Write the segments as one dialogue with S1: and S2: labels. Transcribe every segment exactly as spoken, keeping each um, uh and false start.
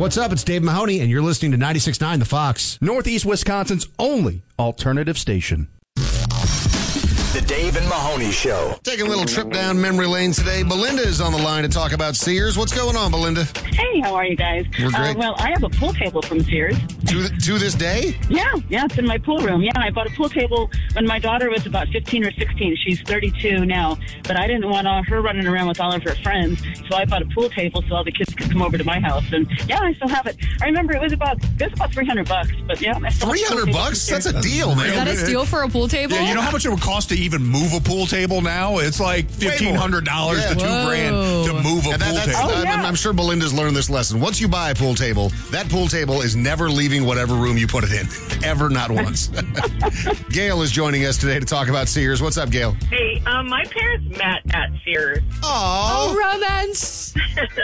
S1: What's up? It's Dave Mahoney, and you're listening to ninety-six point nine The Fox.
S2: Northeast Wisconsin's only alternative station.
S3: The Dave and Mahoney Show.
S1: Taking a little trip down memory lane today. Belinda is on the line to talk about Sears. What's going on, Belinda?
S4: Hey, how are you guys?
S1: We're great.
S4: Uh, well, I have a pool table from Sears.
S1: To, to this day?
S4: Yeah, yeah, it's in my pool room. Yeah, I bought a pool table when my daughter was about fifteen or sixteen. She's thirty-two now, but I didn't want uh, her running around with all of her friends, so I bought a pool table so all the kids could come over to my house. And yeah, I still have it. I remember it was about it was about three hundred bucks, but yeah, I still have
S1: three hundred bucks? That's a deal, man.
S5: Is that a steal for a pool table?
S2: Yeah, you know how much it would cost to even move a pool table now? It's like fifteen hundred dollars
S1: Yeah.
S2: to two
S5: Whoa.
S2: grand to move a
S1: And that-
S2: pool
S1: that's-
S2: table.
S4: Oh,
S1: I'm,
S4: yeah.
S1: I'm sure Belinda's learned this lesson. Once you buy a pool table, that pool table is never leaving whatever room you put it in. Ever, not once. Gail is joining us today to talk about Sears. What's up, Gail?
S6: Hey, um, my parents met at Sears.
S1: Oh,
S5: Romance.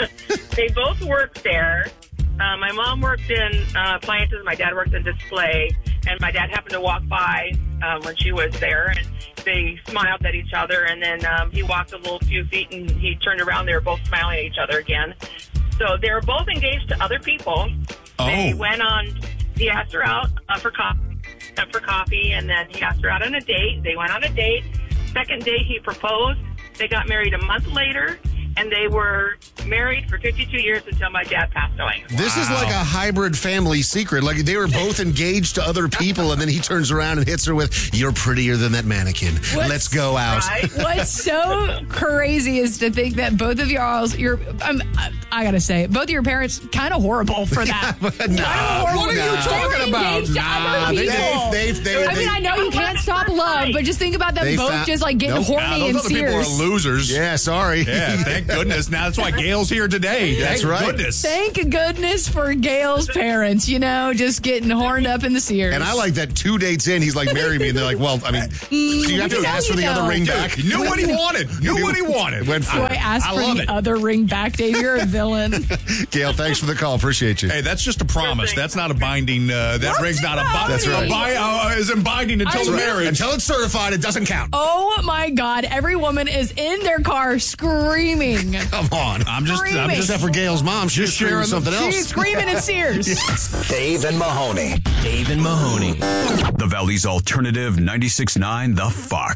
S6: They both worked there. Uh, my mom worked in uh, appliances. My dad worked in display. And my dad happened to walk by um, when she was there, and they smiled at each other. And then um, he walked a little few feet, and he turned around. They were both smiling at each other again. So they were both engaged to other people.
S2: Oh.
S6: They went on. He asked her out uh, for coffee, for coffee, and then he asked her out on a date. They went on a date. Second date, he proposed. They got married a month later, and they were married for fifty-two years until my dad passed away.
S1: this is like a hybrid family secret. Like they were both engaged to other people, and then he turns around and hits her with, "You're prettier than that mannequin.
S5: What's-
S1: Let's go out."
S6: Right?
S5: What's so crazy is to think that both of y'all's, you're, um, I, I gotta say, both of your parents kind of horrible for that.
S1: Nah,
S5: Kinda horrible.
S1: what are you
S5: They were
S1: talking about?
S5: engaged to other
S1: Nah, they-
S5: people.
S1: they- they- they-
S5: I mean, I know you can't stop love, but just think about them
S1: They
S5: both
S1: found-
S5: just like getting
S1: Nope.
S5: horny
S2: Nah,
S5: in
S2: those other people are
S5: Sears.
S2: losers.
S1: Yeah, sorry.
S2: Yeah, thank goodness. Now that's why Gail's here today.
S1: That's
S2: Thank
S1: right.
S2: goodness.
S5: Thank goodness for Gail's parents, you know, just getting horned up in the Sears.
S1: And I like that two dates in, he's like, "Marry me." And they're like, "Well, I mean, do you have to
S5: Mm,
S1: ask for the
S5: you
S1: other
S5: know.
S1: ring
S2: Dude,
S1: back?"
S2: he knew what he wanted. Knew what he wanted.
S1: Went for
S5: Do
S1: it.
S5: I ask
S2: I
S5: for
S2: love
S5: the
S2: it.
S5: other ring back, Dave? You're a villain.
S1: Gail, thanks for the call. Appreciate you.
S2: Hey, that's just a promise. That's not a binding. Uh, that
S5: What?
S2: ring's not a binding.
S1: That's right.
S2: A bi- uh, isn't binding until
S5: I
S2: the
S5: know.
S2: marriage.
S1: Until it's certified, it doesn't count.
S5: Oh my God! Every woman is in their car screaming.
S1: Come on.
S2: I'm just. I'm
S5: Screaming.
S2: just.
S1: Except for Gail's mom, she's
S2: Just
S1: sharing
S2: sharing the-
S1: something else.
S5: She's screaming at Sears.
S3: Dave and Mahoney.
S7: Dave and Mahoney.
S3: The Valley's alternative ninety-six point nine The Fox.